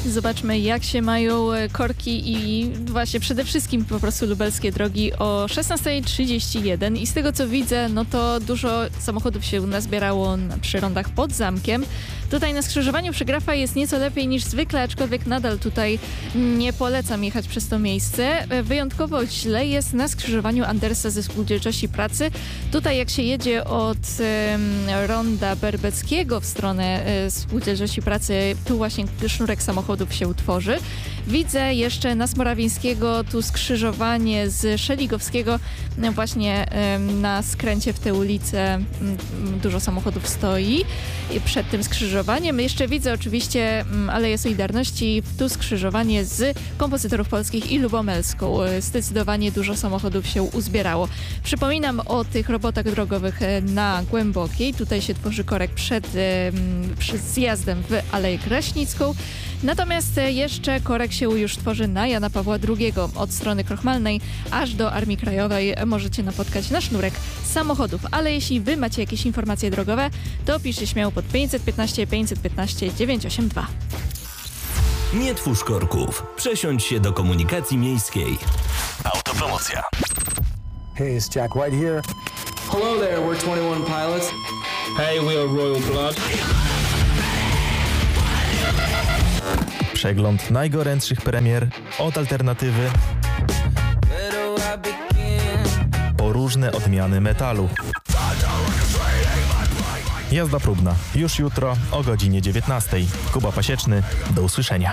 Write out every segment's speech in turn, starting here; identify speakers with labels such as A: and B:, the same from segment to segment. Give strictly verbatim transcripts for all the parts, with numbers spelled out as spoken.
A: Zobaczmy, jak się mają korki i właśnie przede wszystkim po prostu lubelskie drogi o szesnasta trzydzieści jeden i z tego co widzę, no to dużo samochodów się nazbierało przy rondach pod zamkiem. Tutaj na skrzyżowaniu przy Grafa jest nieco lepiej niż zwykle, aczkolwiek nadal tutaj nie polecam jechać przez to miejsce. Wyjątkowo źle jest na skrzyżowaniu Andersa ze Spółdzielczości Pracy. Tutaj jak się jedzie od um, ronda Berbeckiego w stronę um, Spółdzielczości Pracy, tu właśnie sznurek samochodów się utworzy. Widzę jeszcze na Smorawińskiego tu skrzyżowanie z Szeligowskiego, no właśnie um, na skręcie w tę ulicę um, dużo samochodów stoi przed tym skrzyżowaniem. Jeszcze widzę oczywiście um, Aleję Solidarności, tu skrzyżowanie z Kompozytorów Polskich i Lubomelską. Zdecydowanie dużo samochodów się uzbierało. Przypominam o tych robotach drogowych na Głębokiej. Tutaj się tworzy korek przed, um, przed zjazdem w Aleję Kraśnicką. Natomiast jeszcze korek się już tworzy na Jana Pawła drugiego od strony Krochmalnej aż do Armii Krajowej. Możecie napotkać na sznurek samochodów. Ale jeśli wy macie jakieś informacje drogowe, to piszcie śmiało pod pięćset piętnaście pięćset piętnaście dziewięćset osiemdziesiąt dwa.
B: Nie twórz korków. Przesiądź się do komunikacji miejskiej. Autopromocja.
C: Hey, it's Jack White here.
D: Hello there, we're twenty-one Pilots.
E: Hey, we are Royal Blood.
F: Przegląd najgorętszych premier od Alternatywy po różne odmiany metalu. Jazda próbna już jutro o godzinie dziewiętnastej. Kuba Pasieczny, do usłyszenia.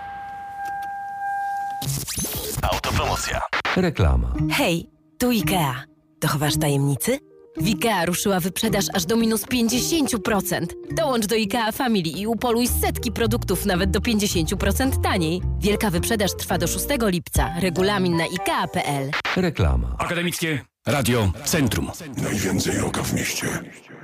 B: Autopromocja.
G: Reklama.
H: Hej, tu IKEA. Dochowasz tajemnicy? W IKEA ruszyła wyprzedaż aż do minus pięćdziesiąt procent. Dołącz do IKEA Family i upoluj setki produktów nawet do pięćdziesiąt procent taniej. Wielka wyprzedaż trwa do szóstego lipca. Regulamin na ikea kropka p l.
G: Reklama.
I: Akademickie Radio Centrum.
J: Najwięcej roka w mieście.